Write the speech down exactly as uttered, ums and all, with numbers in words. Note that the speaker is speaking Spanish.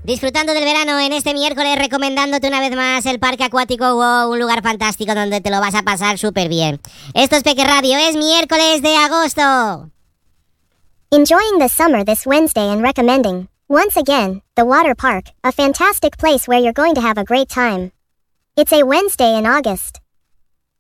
Disfrutando del verano en este miércoles, recomendándote una vez más el Parque Acuático Wow, un lugar fantástico donde te lo vas a pasar súper bien. Esto es Peque Radio, es miércoles de agosto. Enjoying the summer this Wednesday and recommending, once again, the water park, a fantastic place where you're going to have a great time. It's a Wednesday in August.